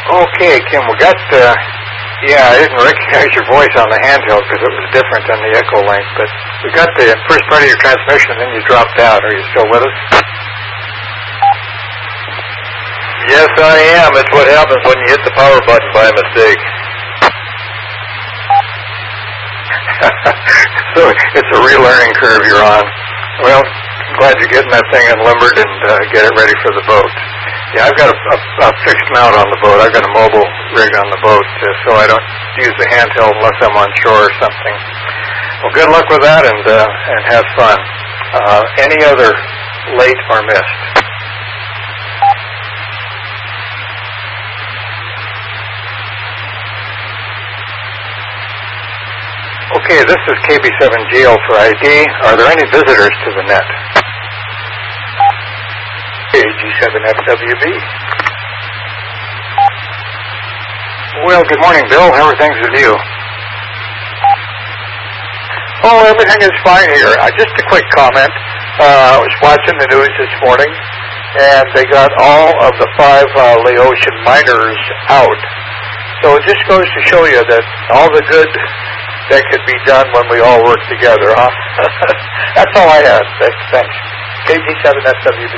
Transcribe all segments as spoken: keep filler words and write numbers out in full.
Okay, Kim, we got, uh, yeah, I didn't recognize your voice on the handheld because it was different on the Echo Link, but we got the first part of your transmission and then you dropped out. Are you still with us? Yes, I am. It's what happens when you hit the power button by mistake. So it's a relearning curve you're on. Well, I'm glad you're getting that thing unlimbered and uh, get it ready for the boat. Yeah, I've got a, a, a fixed mount on the boat. I've got a mobile rig on the boat, uh, so I don't use the handheld unless I'm on shore or something. Well, good luck with that, and uh, and have fun. Uh, any other late or missed? Okay, this is K B seven G L for I D. Are there any visitors to the net? K G seven F W B. Well, good morning, Bill. How are things with you? Oh, everything is fine here. Uh, just a quick comment. Uh, I was watching the news this morning, and they got all of the five uh, Laotian miners out. So it just goes to show you that all the good that could be done when we all work together, huh? That's all I had. Thanks. Thanks. K G seven S W B.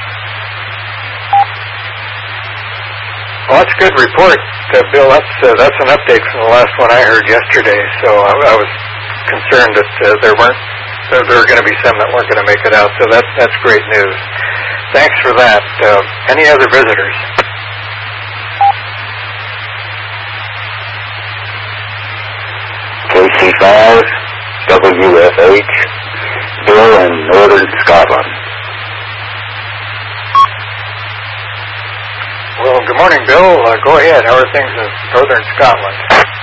Well, that's a good report, uh, Bill. That's uh, that's an update from the last one I heard yesterday. So I, I was concerned that uh, there weren't there, there were going to be some that weren't going to make it out. So that's that's great news. Thanks for that. Uh, any other visitors? K C five, W F H, Bill in Northern Scotland. Well, good morning, Bill. Uh, go ahead. How are things in Northern Scotland?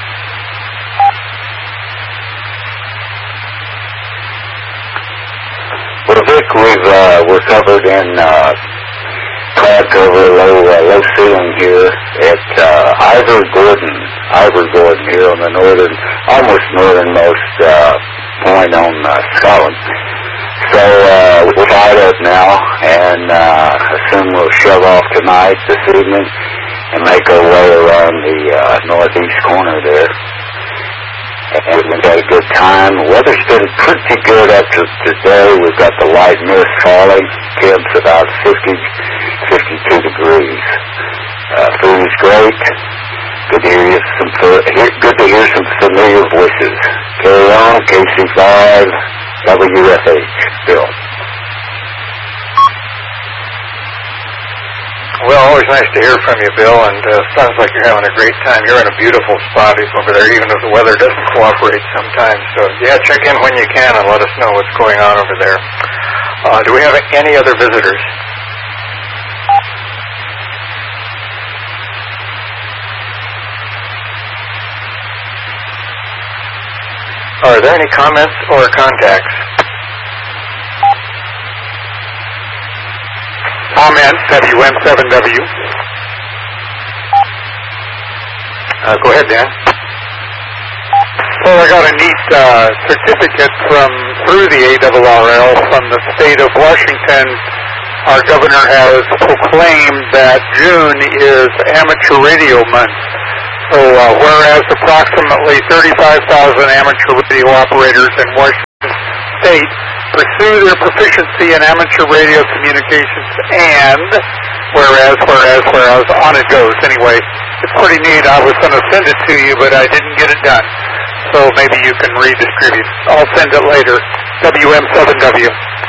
Well, Vic, we've, uh, we're covered in uh, cloud cover, low, uh, low ceiling here at uh, Ivor Gordon, Ivor Gordon here on the northern, almost northernmost uh, point on uh, Scotland. So uh, we're tied up now, and uh, assume we'll shove off tonight, this evening, and make our way around the uh, northeast corner there. And we've had a good time. The weather's been pretty good up to today. We've got the light mist falling. Temps about fifty, fifty-two degrees. Uh, food is great. Good to hear you some. Good to hear some familiar voices. Carry on, K C five. W F H, Bill. Well, always nice to hear from you, Bill, and uh, sounds like you're having a great time. You're in a beautiful spot over there, even if the weather doesn't cooperate sometimes. So, yeah, check in when you can and let us know what's going on over there. Uh, do we have any other visitors? Are there any comments or contacts? Comment, W M seven W. Uh, go ahead, Dan. Well, I got a neat uh, certificate from through the A R R L from the state of Washington. Our governor has proclaimed that June is Amateur Radio Month. So, uh, whereas approximately thirty-five thousand amateur radio operators in Washington State pursue their proficiency in amateur radio communications, and whereas, whereas, whereas, on it goes. Anyway, it's pretty neat. I was going to send it to you, but I didn't get it done. So maybe you can redistribute. I'll send it later. W M seven W.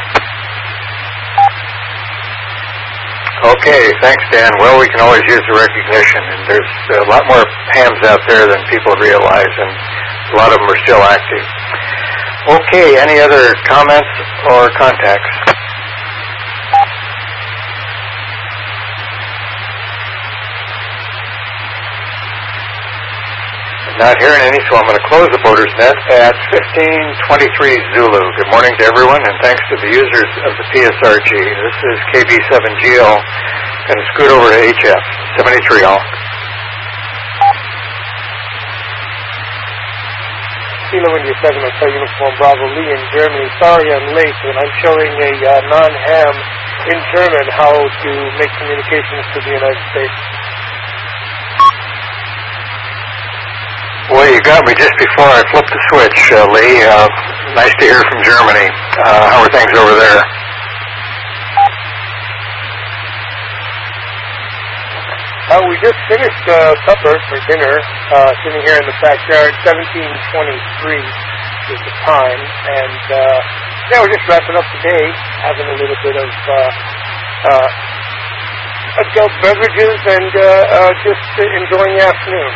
Okay, thanks, Dan. Well, we can always use the recognition, and there's a lot more hams out there than people realize, and a lot of them are still active. Okay, any other comments or contacts? Not hearing any, so I'm going to close the Boaters Net at fifteen twenty-three Zulu. Good morning to everyone, and thanks to the users of the P S R G. This is K B seven G L. Going to scoot over to H F seventy-three all. Kilo India seven Hotel Uniform Bravo Lee in Germany. Sorry I'm late, and I'm showing a uh, non-ham in German how to make communications to the United States. Well, you got me just before I flipped the switch, uh, Lee. Uh, nice to hear from Germany. Uh, how are things over there? Uh, we just finished uh, supper for dinner, uh, sitting here in the backyard. seventeen twenty-three is the time, and uh, yeah, we're just wrapping up the day, having a little bit of uh, uh, adult beverages, and uh, uh, just uh, enjoying the afternoon.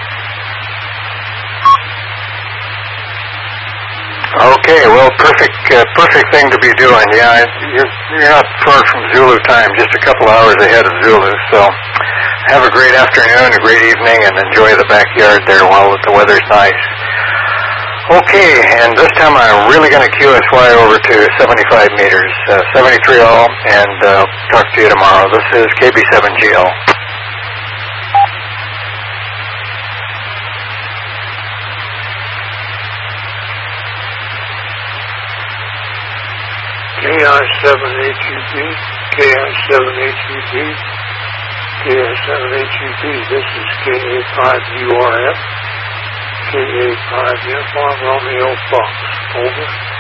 Okay, well, perfect, uh, perfect thing to be doing. Yeah, you're, you're not far from Zulu time, just a couple hours ahead of Zulu. So, have a great afternoon, a great evening, and enjoy the backyard there while the weather's nice. Okay, and this time I'm really going to Q S Y over to seventy-five meters, uh, seventy-three all, and uh, talk to you tomorrow. This is K B seven G L. K I seven H U P, K I seven H U P, K I seven H U P, this is K A five U R F, K A five Uniform Romeo Fox, over.